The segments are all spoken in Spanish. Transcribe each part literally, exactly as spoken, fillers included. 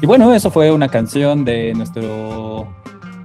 Y bueno, eso fue una canción de nuestro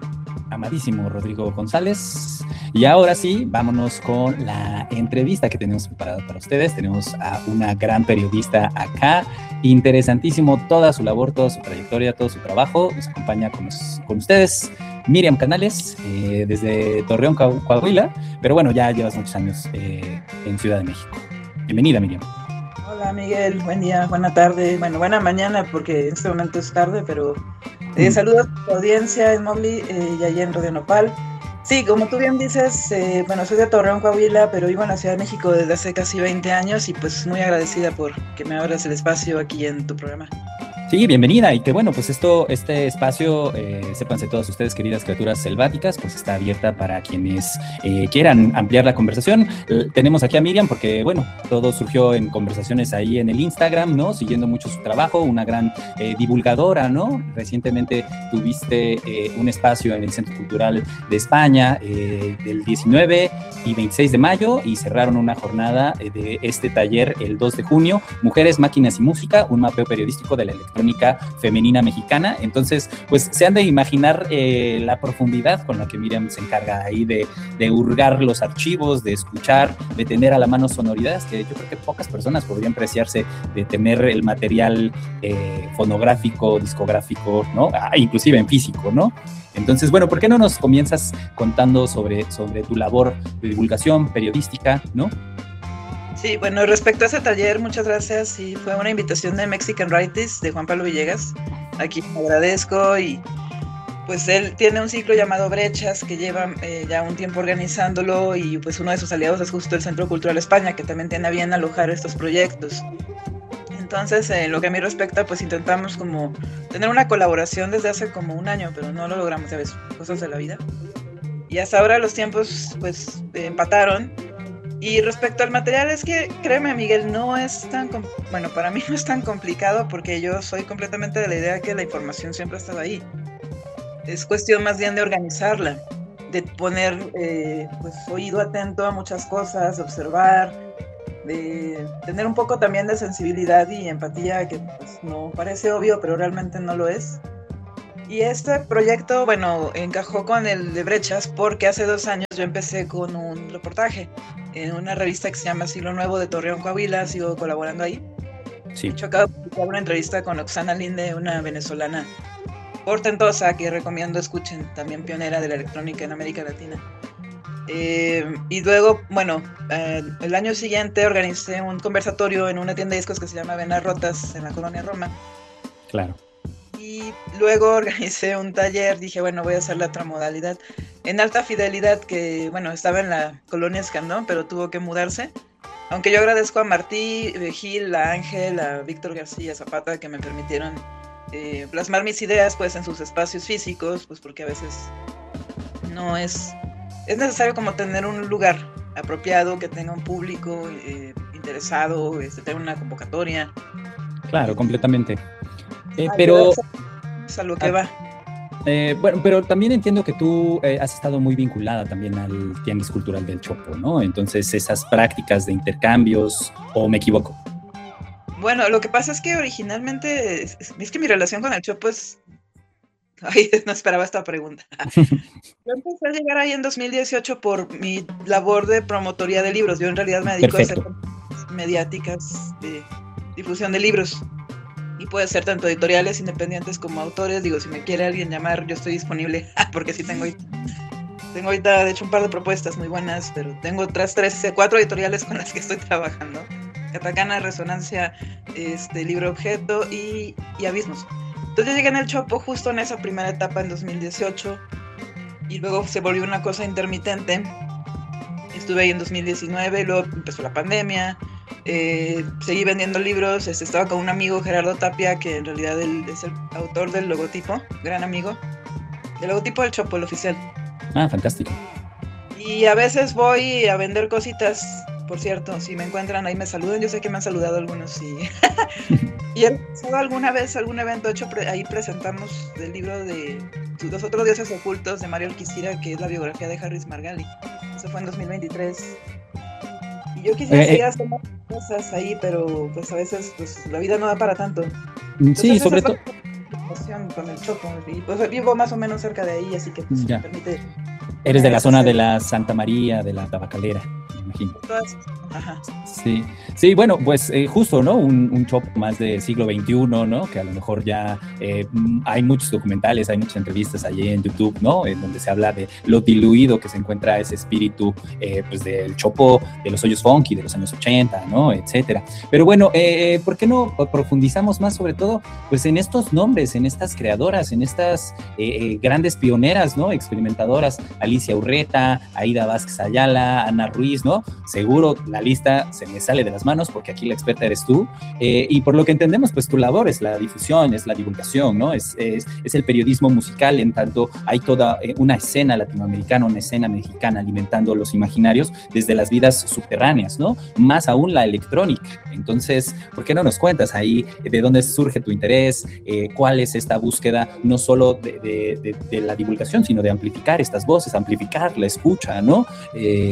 amadísimo Rodrigo González. Y ahora sí, vámonos con la entrevista que tenemos preparada para ustedes. Tenemos a una gran periodista acá, interesantísimo toda su labor, toda su trayectoria, todo su trabajo. Nos acompaña con, con ustedes Miriam Canales, eh, desde Torreón, Coahuila, pero bueno, ya llevas muchos años eh, en Ciudad de México. Bienvenida, Miriam. Hola, Miguel, buen día, buena tarde, bueno, buena mañana, porque en este momento es tarde, pero eh, mm. saludos a tu audiencia en Mobli eh, y allá en Radio Nopal. Sí, como tú bien dices, eh, bueno, soy de Torreón, Coahuila, pero vivo en la Ciudad de México desde hace casi veinte años y pues muy agradecida por que me abras el espacio aquí en tu programa. Sí, bienvenida, y que bueno, pues esto, este espacio, eh, sépanse todos ustedes, queridas criaturas selváticas, pues está abierta para quienes eh, quieran ampliar la conversación. Eh, tenemos aquí a Miriam porque, bueno, todo surgió en conversaciones ahí en el Instagram, ¿no? Siguiendo mucho su trabajo, una gran eh, divulgadora, ¿no? Recientemente tuviste eh, un espacio en el Centro Cultural de España eh, del diecinueve y veintiséis de mayo y cerraron una jornada eh, de este taller el dos de junio, Mujeres, Máquinas y Música, un mapeo periodístico de la electrónica femenina mexicana. Entonces, pues se han de imaginar eh, la profundidad con la que Miriam se encarga ahí de, de hurgar los archivos, de escuchar, de tener a la mano sonoridades que yo creo que pocas personas podrían preciarse de tener el material eh, fonográfico, discográfico, ¿no? Ah, inclusive en físico, ¿no? Entonces, bueno, ¿por qué no nos comienzas contando sobre, sobre tu labor de divulgación periodística, ¿no? Sí, bueno, respecto a ese taller, muchas gracias. Sí, fue una invitación de Mexican Writers de Juan Pablo Villegas. Aquí me agradezco y pues él tiene un ciclo llamado Brechas que lleva eh, ya un tiempo organizándolo y pues uno de sus aliados es justo el Centro Cultural España, que también tiene a bien alojar estos proyectos. Entonces, en lo que a mí respecta, pues intentamos como tener una colaboración desde hace como un año, pero no lo logramos, ya ves, cosas de la vida. Y hasta ahora los tiempos pues empataron. Y respecto al material, es que, créeme, Miguel, no es tan, bueno, para mí no es tan complicado porque yo soy completamente de la idea que la información siempre ha estado ahí. Es cuestión más bien de organizarla, de poner eh, pues, oído atento a muchas cosas, de observar, de tener un poco también de sensibilidad y empatía, que pues, no parece obvio, pero realmente no lo es. Y este proyecto, bueno, encajó con el de Brechas porque hace dos años yo empecé con un reportaje en una revista que se llama Siglo Nuevo de Torreón, Coahuila, sigo colaborando ahí. Sí. De hecho, acabo de publicar una entrevista con Oxana Linde, una venezolana portentosa que recomiendo escuchen, también pionera de la electrónica en América Latina. Eh, y luego, bueno, eh, el año siguiente organicé un conversatorio en una tienda de discos que se llama Venas Rotas en la colonia Roma. Claro. Y luego organicé un taller, dije, bueno, voy a hacer la otra modalidad. En Alta Fidelidad, que, bueno, estaba en la colonia Escandón, pero tuvo que mudarse. Aunque yo agradezco a Martí, Gil, a Ángel, a Víctor García Zapata, que me permitieron eh, plasmar mis ideas, pues, en sus espacios físicos, pues, porque a veces no es... Es necesario como tener un lugar apropiado, que tenga un público eh, interesado, este, tener una convocatoria. Claro, completamente. Eh, pero es a lo que va. Eh, bueno, pero también entiendo que tú eh, has estado muy vinculada también al Tianguis Cultural del Chopo, ¿no? Entonces, esas prácticas de intercambios, ¿o me equivoco? Bueno, lo que pasa es que originalmente, es, es que mi relación con el Chopo es... Ay, no esperaba esta pregunta. Yo empecé a llegar ahí en dos mil dieciocho por mi labor de promotoría de libros. Yo en realidad me dedico Perfecto. a hacer mediáticas de difusión de libros. Y puede ser tanto editoriales independientes como autores. Digo, si me quiere alguien llamar, yo estoy disponible, porque sí tengo, tengo ahorita, de hecho, un par de propuestas muy buenas, pero tengo otras tres, cuatro editoriales con las que estoy trabajando. Catacana, Resonancia, este, Libro Objeto y, y Abismos. Entonces yo llegué en el Chopo justo en esa primera etapa en dos mil dieciocho y luego se volvió una cosa intermitente. Estuve ahí en dos mil diecinueve, luego empezó la pandemia. Eh, seguí vendiendo libros, este, estaba con un amigo, Gerardo Tapia, que en realidad él es el autor del logotipo, gran amigo, del logotipo del Chopo, el oficial. Ah, fantástico. Y a veces voy a vender cositas, por cierto, si me encuentran ahí me saludan, yo sé que me han saludado algunos. Y, y he pasado alguna vez algún evento, de hecho pre- ahí presentamos el libro de Los otros dioses ocultos de Mario Alquicira, que es la biografía de Harris Margali. Eso fue en dos mil veintitrés. Y yo quisiera eh, seguir eh, haciendo cosas ahí, pero pues a veces pues, la vida no da para tanto. Entonces, sí, sobre todo. relación con el Chopo. Y, pues, vivo más o menos cerca de ahí, así que pues, me permite... Eres de la zona de la Santa María, de la Tabacalera, me imagino. Ajá. Sí, sí, bueno, pues eh, justo, ¿no? Un, un Chopo más del siglo veintiuno, ¿no? Que a lo mejor ya eh, hay muchos documentales, hay muchas entrevistas allí en YouTube, ¿no? En donde se habla de lo diluido que se encuentra ese espíritu, eh, pues del Chopo, de los hoyos funky, de los años ochenta, ¿no? Etcétera. Pero bueno, eh, ¿por qué no profundizamos más sobre todo, pues en estos nombres, en estas creadoras, en estas eh, grandes pioneras, ¿no? Experimentadoras, Alicia Urreta, Aida Vázquez Ayala, Ana Ruiz, ¿no? Seguro la lista se me sale de las manos porque aquí la experta eres tú, eh, y por lo que entendemos, pues tu labor es la difusión, es la divulgación, ¿no? Es, es, es el periodismo musical, en tanto hay toda eh, una escena latinoamericana, una escena mexicana alimentando los imaginarios desde las vidas subterráneas, ¿no? Más aún la electrónica. Entonces, ¿por qué no nos cuentas ahí de dónde surge tu interés? Eh, ¿Cuál es esta búsqueda no solo de, de, de, de la divulgación, sino de amplificar estas voces, amplificar la escucha, ¿no? Eh,